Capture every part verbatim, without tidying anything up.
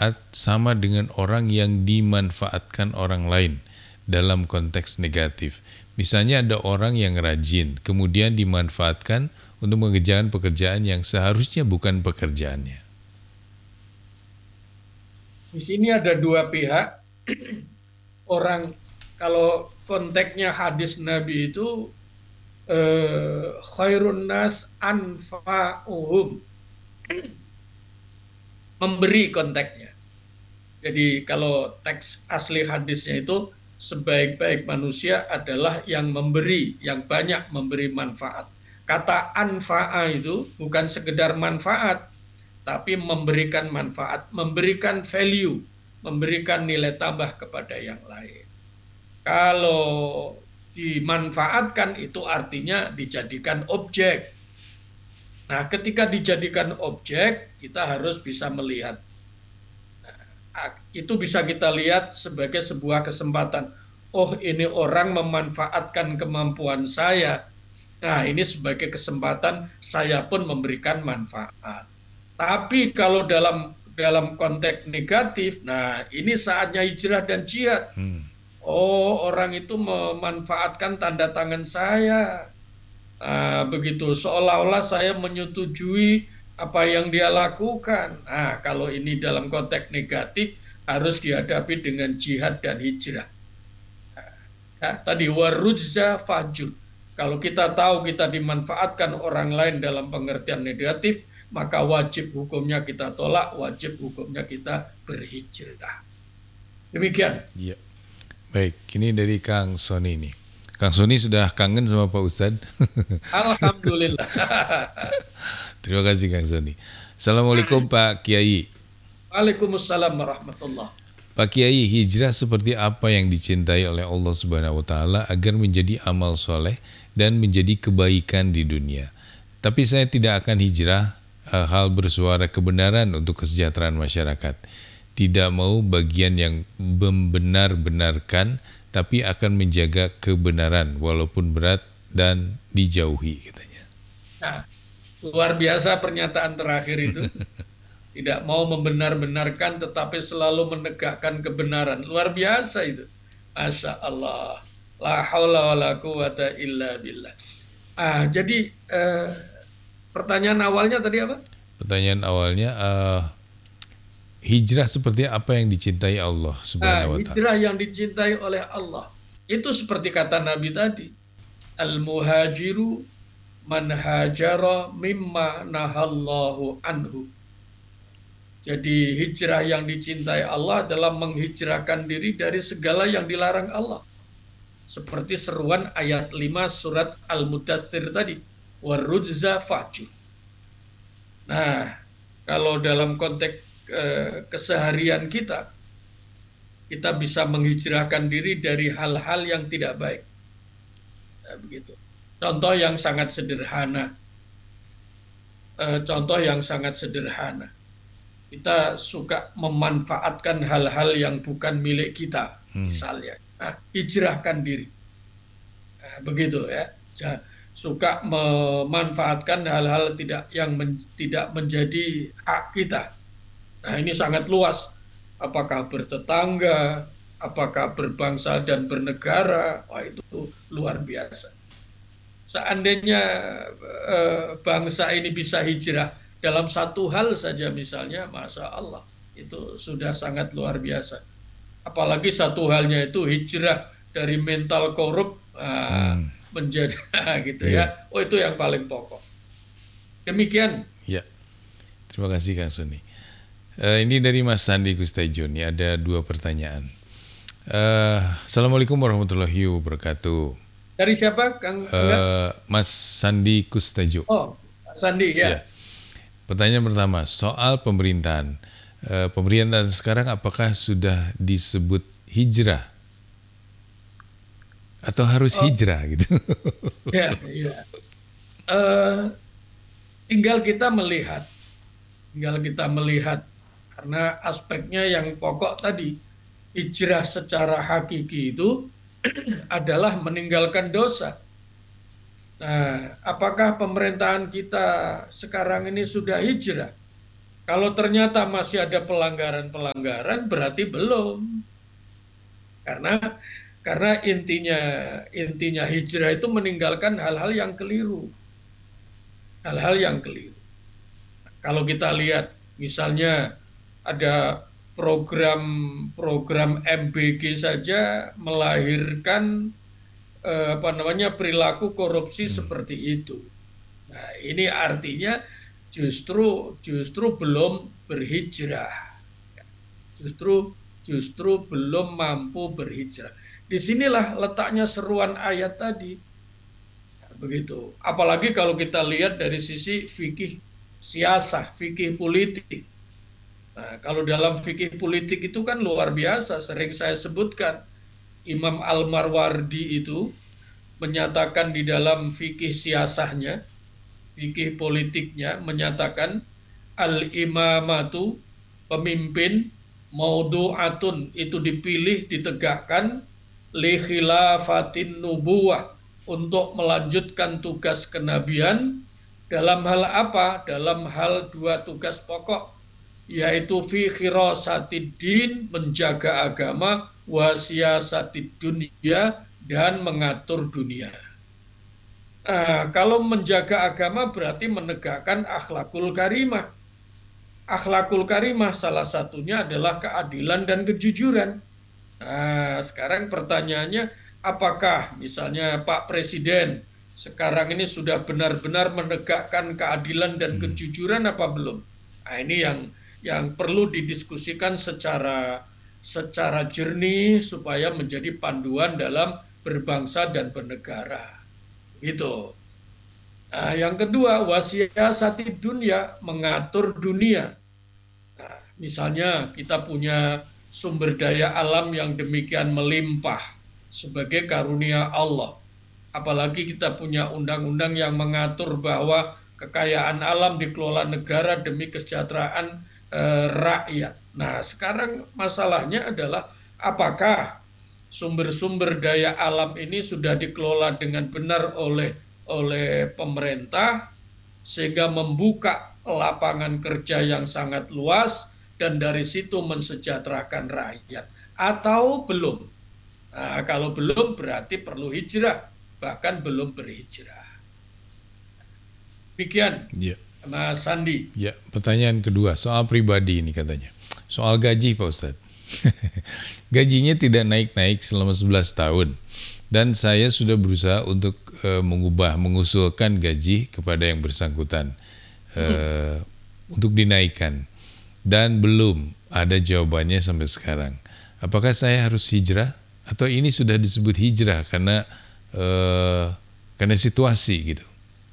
bermanfaat sama dengan orang yang dimanfaatkan orang lain dalam konteks negatif. Misalnya ada orang yang rajin, kemudian dimanfaatkan untuk mengerjakan pekerjaan yang seharusnya bukan pekerjaannya. Di sini ada dua pihak. Orang kalau konteksnya hadis Nabi itu eh, khairun nas anfa'uhum, memberi konteksnya. Jadi kalau teks asli hadisnya itu sebaik-baik manusia adalah yang memberi, yang banyak memberi manfaat. Kata anfa'a itu bukan sekedar manfaat, tapi memberikan manfaat, memberikan value, memberikan nilai tambah kepada yang lain. Kalau dimanfaatkan itu artinya dijadikan objek. Nah, ketika dijadikan objek, kita harus bisa melihat. Nah, itu bisa kita lihat sebagai sebuah kesempatan. Oh, ini orang memanfaatkan kemampuan saya. Nah, ini sebagai kesempatan saya pun memberikan manfaat. Tapi kalau dalam dalam konteks negatif, nah ini saatnya hijrah dan jihad. Hmm. Oh, orang itu memanfaatkan tanda tangan saya. Nah, begitu seolah-olah saya menyetujui apa yang dia lakukan. Nah, kalau ini dalam konteks negatif harus dihadapi dengan jihad dan hijrah. Ya, tadi warujza fajur. Kalau kita tahu kita dimanfaatkan orang lain dalam pengertian negatif, maka wajib hukumnya kita tolak, wajib hukumnya kita berhijrah. Demikian. Iya. Baik, ini dari Kang Sony nih. Kang Sony sudah kangen sama Pak Ustadz. Alhamdulillah. Terima kasih Kang Sony. Assalamualaikum Pak Kiai. Waalaikumsalam warahmatullah. Pak Kiai, hijrah seperti apa yang dicintai oleh Allah Subhanahu wa taala agar menjadi amal soleh dan menjadi kebaikan di dunia. Tapi saya tidak akan hijrah uh, hal bersuara kebenaran untuk kesejahteraan masyarakat. Tidak mau bagian yang membenar-benarkan, tapi akan menjaga kebenaran walaupun berat dan dijauhi katanya. Nah, luar biasa pernyataan terakhir itu. Tidak mau membenar-benarkan tetapi selalu menegakkan kebenaran. Luar biasa itu. Masya Allah. La haula wa la quwata illa billah. Ah, jadi eh, pertanyaan awalnya tadi apa? Pertanyaan awalnya, uh, hijrah seperti apa yang dicintai Allah Nah, Subhanahu wa taala? hijrah yang dicintai oleh Allah. Itu seperti kata Nabi tadi. Al-muhajiru man hajara mimma nahallahu anhu. Jadi hijrah yang dicintai Allah adalah menghijrahkan diri dari segala yang dilarang Allah. Seperti seruan ayat lima surat Al-Mudaththir tadi. Warujza fajur. Nah, kalau dalam konteks eh, keseharian kita, kita bisa menghijrahkan diri dari hal-hal yang tidak baik. Nah, begitu. Contoh yang sangat sederhana. Eh, contoh yang sangat sederhana. Kita suka memanfaatkan hal-hal yang bukan milik kita, Hmm. misalnya. Nah, hijrahkan diri. Nah, begitu ya. Suka memanfaatkan hal-hal tidak yang men, tidak menjadi hak kita. Nah, ini sangat luas. Apakah bertetangga, apakah berbangsa dan bernegara, wah itu luar biasa. Seandainya eh, bangsa ini bisa hijrah dalam satu hal saja misalnya, Masya Allah, itu sudah sangat luar biasa. Apalagi satu halnya itu hijrah dari mental korup uh, Hmm. menjadi gitu Iya. ya. Oh, itu yang paling pokok. Demikian. Ya, terima kasih Kang Sony. Eh, ini dari Mas Sandi Kustajo, nih ada dua pertanyaan. Eh, Assalamualaikum warahmatullahi wabarakatuh. Dari siapa, Kang Angga? Eh, Mas Sandi Kustajo. Oh, Pak Sandi Ya. ya. Pertanyaan pertama, soal pemerintahan. Eh, pemerintahan sekarang apakah sudah disebut hijrah? Atau harus Oh, hijrah gitu? ya, ya. Eh, tinggal kita melihat, tinggal kita melihat karena aspeknya yang pokok tadi, hijrah secara hakiki itu adalah meninggalkan dosa. Nah, apakah pemerintahan kita sekarang ini sudah hijrah? Kalau ternyata masih ada pelanggaran-pelanggaran, berarti belum. Karena karena intinya intinya hijrah itu meninggalkan hal-hal yang keliru, hal-hal yang keliru. Kalau kita lihat misalnya ada program-program M B G saja melahirkan eh, apa namanya perilaku korupsi Hmm. seperti itu. Nah, ini artinya justru justru belum berhijrah. Justru justru belum mampu berhijrah. Disinilah letaknya seruan ayat tadi. Begitu. Apalagi kalau kita lihat dari sisi fikih siasah, fikih politik. Nah, kalau dalam fikih politik itu kan luar biasa, sering saya sebutkan. Imam Al-Marwardi itu menyatakan di dalam fikih siasahnya, fikih politiknya, menyatakan al-imamatu, pemimpin, maudu'atun, itu dipilih, ditegakkan, li khilafatin nubuwah, untuk melanjutkan tugas kenabian. Dalam hal apa? Dalam hal dua tugas pokok, yaitu fi khirasatid din, menjaga agama, wa siyasatid dunia, dan mengatur dunia. Nah, kalau menjaga agama berarti menegakkan akhlakul karimah. Akhlakul karimah salah satunya adalah keadilan dan kejujuran. Nah, sekarang pertanyaannya, apakah misalnya Pak Presiden sekarang ini sudah benar-benar menegakkan keadilan dan Hmm. kejujuran apa belum? Nah, ini yang yang perlu didiskusikan secara secara jernih supaya menjadi panduan dalam berbangsa dan bernegara. Gitu. Nah, yang kedua, wasiasati dunia, mengatur dunia. Nah, misalnya kita punya sumber daya alam yang demikian melimpah sebagai karunia Allah. Apalagi kita punya undang-undang yang mengatur bahwa kekayaan alam dikelola negara demi kesejahteraan eh, rakyat. Nah, sekarang masalahnya adalah apakah sumber-sumber daya alam ini sudah dikelola dengan benar oleh oleh pemerintah sehingga membuka lapangan kerja yang sangat luas dan dari situ mensejahterakan rakyat, atau belum. Nah, kalau belum berarti perlu hijrah, bahkan belum berhijrah. Demikian Ya. Mas Sandi. Ya, pertanyaan kedua soal pribadi ini katanya. Soal gaji Pak Ustadz. Gajinya tidak naik-naik selama sebelas tahun. Dan saya sudah berusaha untuk eh, mengubah, mengusulkan gaji kepada yang bersangkutan eh, untuk dinaikkan. Dan belum ada jawabannya sampai sekarang. Apakah saya harus hijrah? Atau ini sudah disebut hijrah karena eh, karena situasi gitu?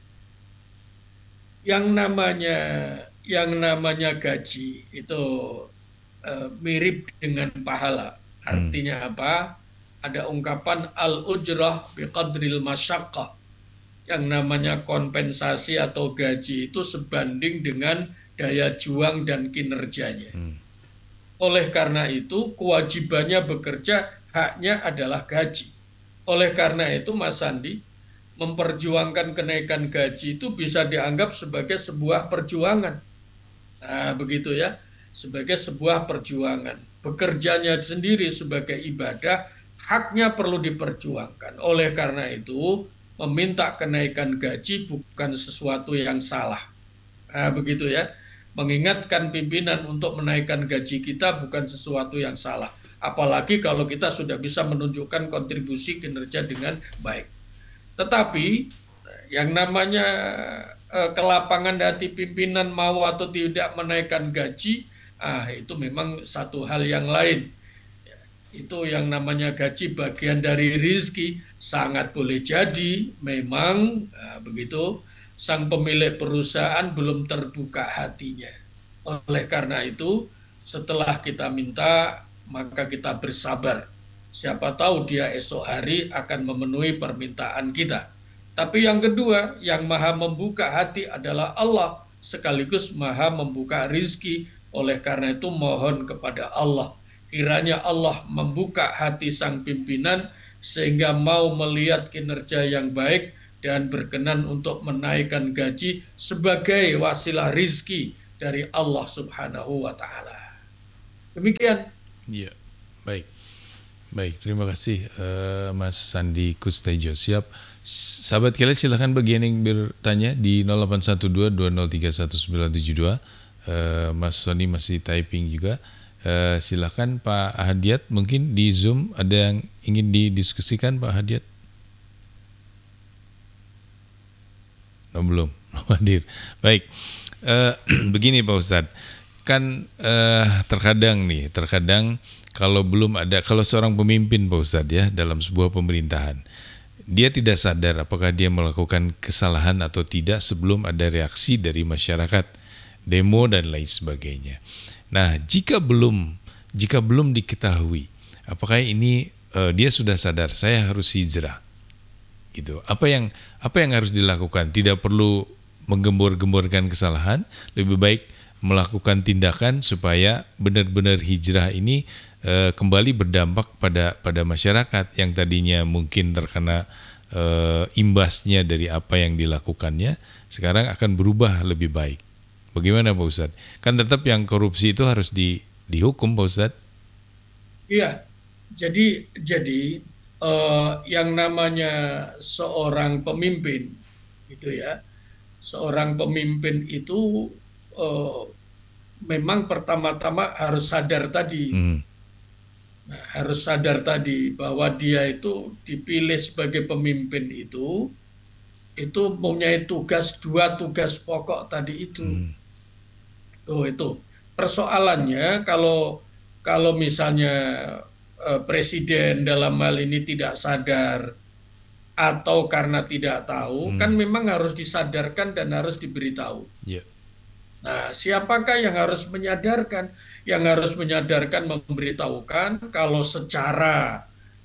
Yang namanya yang namanya gaji itu eh, mirip dengan pahala. Hmm. Artinya apa? Ada ungkapan al-ujrah biqadril masyaqqah. Yang namanya kompensasi atau gaji itu sebanding dengan daya juang dan kinerjanya. Hmm. Oleh karena itu, kewajibannya bekerja, haknya adalah gaji. Oleh karena itu, Mas Sandi, memperjuangkan kenaikan gaji itu bisa dianggap sebagai sebuah perjuangan. Nah, begitu ya, sebagai sebuah perjuangan. Bekerjanya sendiri sebagai ibadah, haknya perlu diperjuangkan. Oleh karena itu, meminta kenaikan gaji bukan sesuatu yang salah. Nah, begitu ya. Mengingatkan pimpinan untuk menaikkan gaji kita bukan sesuatu yang salah. Apalagi kalau kita sudah bisa menunjukkan kontribusi kinerja dengan baik. Tetapi yang namanya eh, kelapangan hati pimpinan mau atau tidak menaikkan gaji, ah itu memang satu hal yang lain. Itu yang namanya gaji bagian dari rizki, sangat boleh jadi memang nah, begitu sang pemilik perusahaan belum terbuka hatinya. Oleh karena itu, setelah kita minta, maka kita bersabar. Siapa tahu dia esok hari akan memenuhi permintaan kita. Tapi yang kedua, yang maha membuka hati adalah Allah, sekaligus maha membuka rizki. Oleh karena itu mohon kepada Allah, kiranya Allah membuka hati sang pimpinan sehingga mau melihat kinerja yang baik dan berkenan untuk menaikkan gaji sebagai wasilah rizki dari Allah Subhanahu wa taala. Demikian. Iya, baik. Baik, terima kasih eh, Mas Sandi Kustejo. Siap. Sahabat kalian silahkan bagian yang bertanya di nol delapan satu dua dua nol tiga satu sembilan tujuh dua. Eh, Mas Sony masih typing juga. Eh, silahkan Pak Hadiat, mungkin di Zoom ada yang ingin didiskusikan Pak Hadiat? Oh, belum, belum hadir. Baik, eh, begini Pak Ustadz, kan eh, terkadang nih, terkadang kalau belum ada, kalau seorang pemimpin Pak Ustadz ya dalam sebuah pemerintahan, dia tidak sadar apakah dia melakukan kesalahan atau tidak sebelum ada reaksi dari masyarakat, demo dan lain sebagainya. Nah, jika belum jika belum diketahui apakah ini uh, dia sudah sadar saya harus hijrah, gitu. Apa yang apa yang harus dilakukan? Tidak perlu menggembor-gemborkan kesalahan, lebih baik melakukan tindakan supaya benar-benar hijrah ini uh, kembali berdampak pada pada masyarakat yang tadinya mungkin terkena uh, imbasnya dari apa yang dilakukannya, sekarang akan berubah lebih baik. Bagaimana Pak Ustadz? Kan tetap yang korupsi itu harus di, dihukum Pak Ustadz. Iya, jadi jadi eh, yang namanya seorang pemimpin, gitu ya, seorang pemimpin itu eh, memang pertama-tama harus sadar tadi, Hmm. nah, harus sadar tadi bahwa dia itu dipilih sebagai pemimpin itu, itu mempunyai tugas dua tugas pokok tadi itu. Hmm. Tuh itu persoalannya kalau kalau misalnya eh, presiden dalam hal ini tidak sadar atau karena tidak tahu, kan Hmm. memang harus disadarkan dan harus diberitahu. Ya. Nah, siapakah yang harus menyadarkan? Yang harus menyadarkan, memberitahukan kalau secara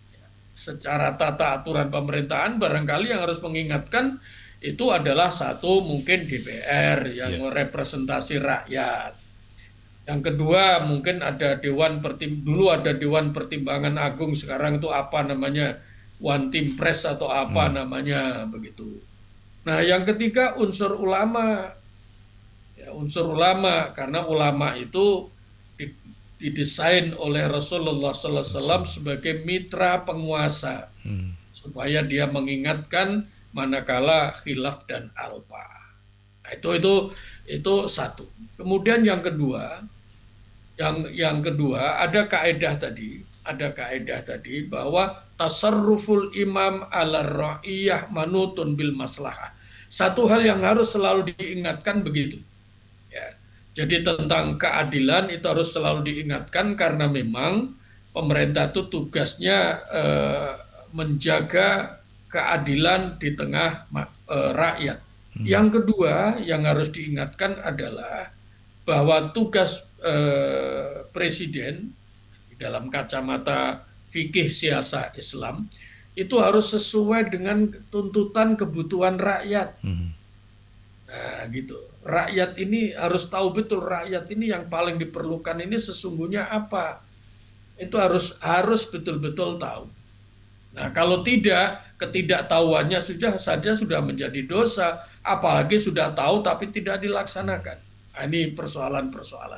secara tata aturan pemerintahan barangkali yang harus mengingatkan itu adalah satu mungkin D P R yang Ya. merepresentasi rakyat. Yang kedua mungkin ada Dewan Pertim dulu ada Dewan Pertimbangan Agung, sekarang itu apa namanya, One Team Press atau apa Hmm. namanya begitu. Nah yang ketiga unsur ulama, ya, unsur ulama karena ulama itu di- didesain oleh Rasulullah Sallallahu Alaihi Wasallam sebagai mitra penguasa Hmm. supaya dia mengingatkan manakala khilaf dan alpa. Nah, itu itu itu satu. Kemudian yang kedua, yang yang kedua ada kaedah tadi, ada kaedah tadi bahwa tasarruful imam ala ra'iyah manutun bil maslahah. Satu hal yang harus selalu diingatkan begitu. Ya. Jadi tentang keadilan itu harus selalu diingatkan karena memang pemerintah itu tugasnya eh, menjaga keadilan di tengah eh, rakyat. Hmm. Yang kedua yang harus diingatkan adalah bahwa tugas eh, presiden dalam kacamata fikih siasa Islam itu harus sesuai dengan tuntutan kebutuhan rakyat. Hmm. Nah, gitu. Rakyat ini harus tahu betul rakyat ini yang paling diperlukan ini sesungguhnya apa. Itu harus harus betul-betul tahu. Nah, kalau tidak, ketidaktahuannya sudah saja sudah menjadi dosa, apalagi sudah tahu tapi tidak dilaksanakan. Nah, ini persoalan-persoalan.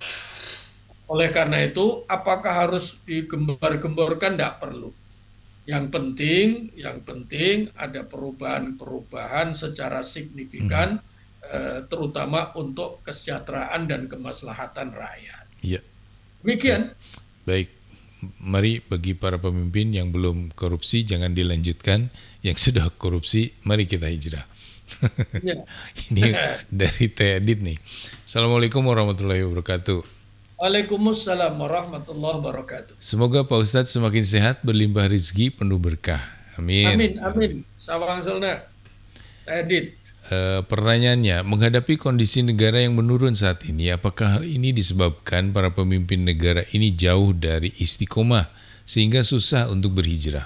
Oleh karena itu, apakah harus digembar-gemborkan? Tidak perlu. Yang penting, yang penting ada perubahan-perubahan secara signifikan, eh, terutama untuk kesejahteraan dan kemaslahatan rakyat. Iya. Demikian. Baik. Mari bagi para pemimpin yang belum korupsi jangan dilanjutkan, yang sudah korupsi mari kita hijrah. Ya. Ini dari Teh Edit nih. Assalamualaikum warahmatullahi wabarakatuh. Waalaikumsalam warahmatullahi wabarakatuh. Semoga Pak Ustadz semakin sehat, berlimpah rezeki, penuh berkah. Amin. Amin, amin. Sawang Sulna. Edit. E, pertanyaannya, menghadapi kondisi negara yang menurun saat ini, apakah hal ini disebabkan para pemimpin negara ini jauh dari istiqomah sehingga susah untuk berhijrah?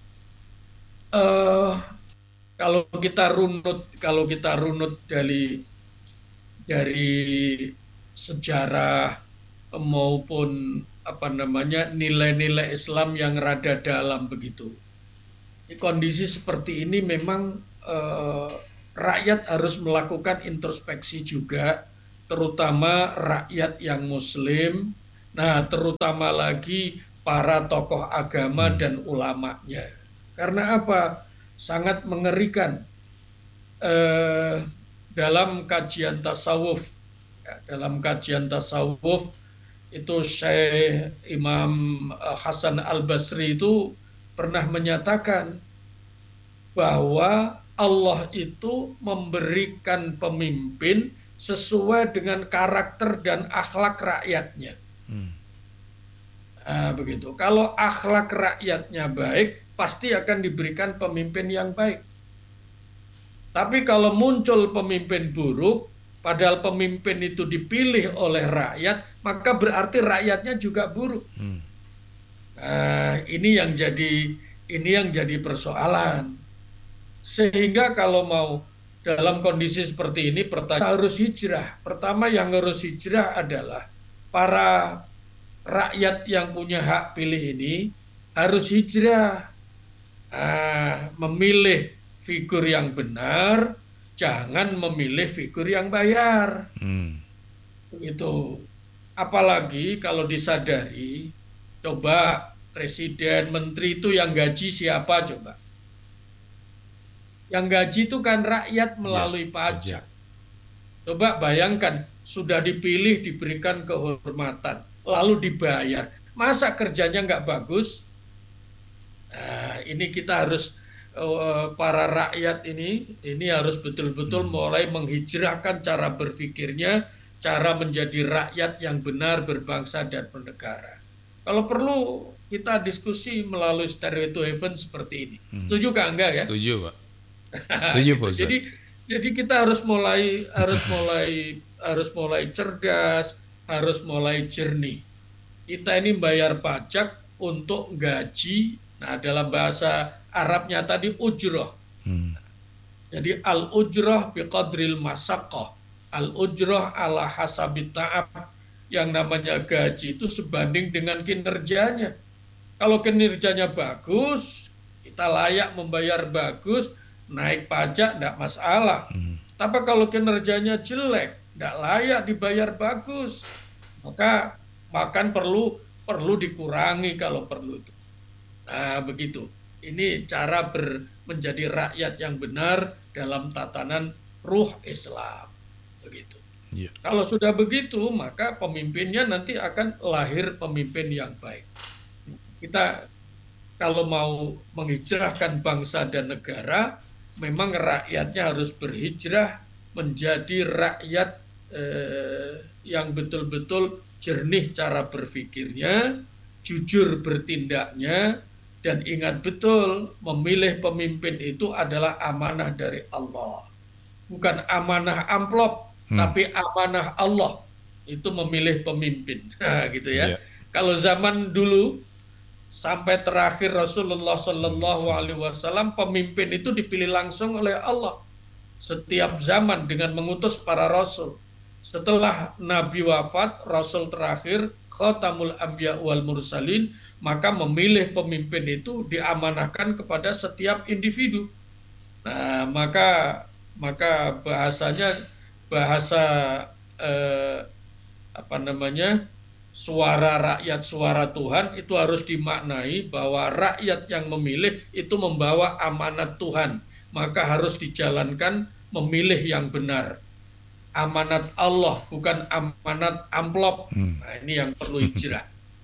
Uh, kalau kita runut, kalau kita runut dari dari sejarah maupun apa namanya nilai-nilai Islam yang rada dalam begitu. Di kondisi seperti ini memang uh, rakyat harus melakukan introspeksi juga terutama rakyat yang muslim, nah terutama lagi para tokoh agama Hmm. dan ulamanya. Karena apa? Sangat mengerikan eh, dalam kajian tasawuf. Ya, dalam kajian tasawuf itu Syekh Imam eh, Hasan Al-Basri itu pernah menyatakan bahwa Allah itu memberikan pemimpin sesuai dengan karakter dan akhlak rakyatnya. Hmm. Nah, begitu. Kalau akhlak rakyatnya baik, pasti akan diberikan pemimpin yang baik. Tapi kalau muncul pemimpin buruk, padahal pemimpin itu dipilih oleh rakyat, maka berarti rakyatnya juga buruk. Hmm. Nah, ini yang jadi ini yang jadi persoalan. Sehingga kalau mau dalam kondisi seperti ini, pertanyaan harus hijrah. Pertama yang harus hijrah adalah para rakyat yang punya hak pilih ini harus hijrah, ah, memilih figur yang benar, jangan memilih figur yang bayar. Hmm. Begitu. Apalagi kalau disadari, coba presiden, menteri itu yang gaji siapa coba? Yang gaji itu kan rakyat melalui Ya, pajak. pajak. Coba bayangkan, sudah dipilih, diberikan kehormatan, lalu dibayar. Masa kerjanya nggak bagus? Nah, ini kita harus, eh, para rakyat ini, ini harus betul-betul mulai menghijrahkan cara berpikirnya, cara menjadi rakyat yang benar, berbangsa dan bernegara. Kalau perlu, kita diskusi melalui Stereo to Heaven seperti ini. Setuju kah enggak ya? Setuju, Pak. Setuju, Gitu. Pak Ustadz. Jadi jadi kita harus mulai harus mulai harus mulai cerdas, harus mulai jernih. Kita ini bayar pajak untuk gaji. Nah, dalam bahasa Arabnya tadi ujroh. Hmm. Jadi al-ujroh biqadril masaqqah. Al-ujroh ala hasabit ta'ab. Yang namanya gaji itu sebanding dengan kinerjanya. Kalau kinerjanya bagus, kita layak membayar bagus, naik pajak tidak masalah. Tapi kalau kinerjanya jelek, tidak layak dibayar bagus, maka makan perlu perlu dikurangi kalau perlu itu. Nah, begitu. Ini cara ber, menjadi rakyat yang benar dalam tatanan ruh Islam. Begitu. Ya. Kalau sudah begitu, maka pemimpinnya nanti akan lahir pemimpin yang baik. Kita kalau mau menghijrahkan bangsa dan negara, memang rakyatnya harus berhijrah menjadi rakyat eh, yang betul-betul jernih cara berpikirnya, jujur bertindaknya, dan ingat betul memilih pemimpin itu adalah amanah dari Allah. Bukan amanah amplop, Hmm. tapi amanah Allah itu memilih pemimpin. Nah, gitu ya. Ya. Kalau zaman dulu sampai terakhir Rasulullah Shallallahu Alaihi Wasallam, pemimpin itu dipilih langsung oleh Allah. Setiap zaman dengan mengutus para rasul. Setelah Nabi wafat, Rasul terakhir Khatamul Anbiya wal Mursalin, maka memilih pemimpin itu diamanahkan kepada setiap individu. Nah, maka maka bahasanya bahasa eh, apa namanya? Suara rakyat, suara Tuhan itu harus dimaknai bahwa rakyat yang memilih itu membawa amanat Tuhan, maka harus dijalankan memilih yang benar. Amanat Allah, bukan amanat amplop. Hmm. Nah, ini yang perlu hijrah.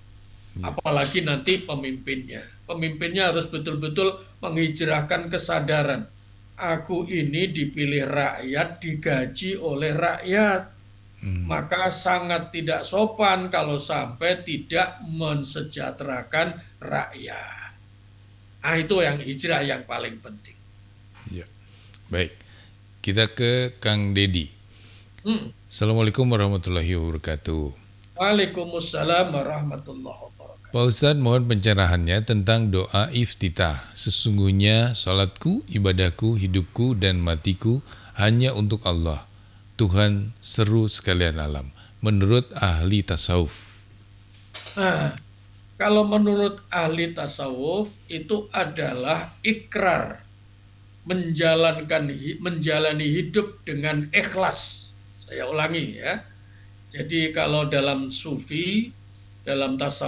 Apalagi nanti pemimpinnya. Pemimpinnya harus betul-betul menghijrahkan kesadaran. Aku ini dipilih rakyat, digaji oleh rakyat. Maka sangat tidak sopan kalau sampai tidak mensejahterakan rakyat. Nah, itu yang hijrah yang paling penting. Ya. Baik. Kita ke Kang Dedi. Hmm. Assalamualaikum warahmatullahi wabarakatuh. Waalaikumsalam warahmatullahi wabarakatuh. Pak Ustadz, mohon pencerahannya tentang doa iftitah. Sesungguhnya salatku, ibadahku, hidupku, dan matiku hanya untuk Allah, Tuhan seru sekalian alam, menurut ahli tasawuf. Nah, kalau menurut ahli tasawuf itu adalah ikrar, menjalankan menjalani hidup dengan ikhlas. Saya ulangi ya, Jadi kalau dalam sufi, dalam tasawuf